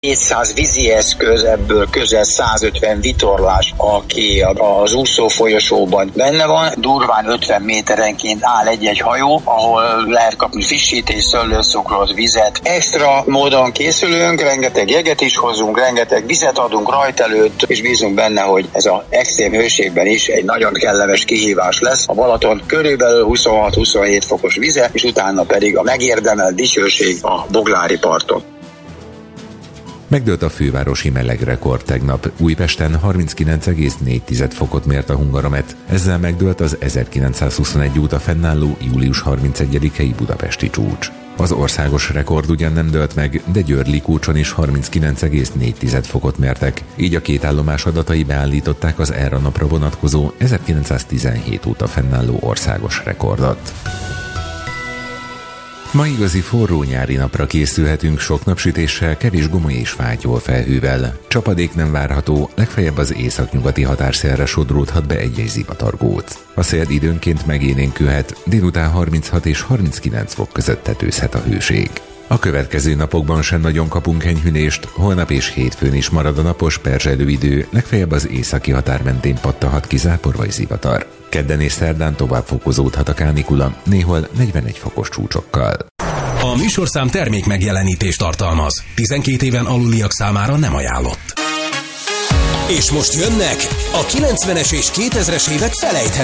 200 vízi eszköz, ebből közel 150 vitorlás, aki az úszó folyosóban benne van. Durván 50 méterenként áll egy-egy hajó, ahol lehet kapni frissítés, szőlőszukrot, vizet. Extra módon készülünk, rengeteg jeget is hozunk, rengeteg vizet adunk rajt előtt, és bízunk benne, hogy ez az extrém hőségben is egy nagyon kellemes kihívás lesz. A Balaton körülbelül 26-27 fokos vize, és utána pedig a megérdemelt dicsőség a Boglári parton. Megdőlt a fővárosi melegrekord tegnap. Újpesten 39,4 fokot mért a Hungaromet. Ezzel megdőlt az 1921 óta fennálló július 31-i budapesti csúcs. Az országos rekord ugyan nem dőlt meg, de Győr-Likócson is 39,4 fokot mértek. Így a két állomás adatai beállították az erre a napra vonatkozó 1917 óta fennálló országos rekordot. Ma igazi forró nyári napra készülhetünk, sok napsütéssel, kevés gomoly és fátyol felhővel. Csapadék nem várható, legfeljebb az északnyugati határszélre sodródhat be egy-egy zivatargóc. A szél időnként megélénkülhet, délután 36 és 39 fok között tetőzhet a hőség. A következő napokban sem nagyon kapunk enyhülést, holnap és hétfőn is marad a napos perzselő idő, legfeljebb az északi határ mentén pattanhat ki zápor vagy zivatar. Kedden és szerdán tovább fokozódhat a kánikula, néhol 41 fokos csúcsokkal. A műsorszám termék megjelenítést tartalmaz. 12 éven aluliak számára nem ajánlott. És most jönnek a 90-es és 2000-es évek felejthető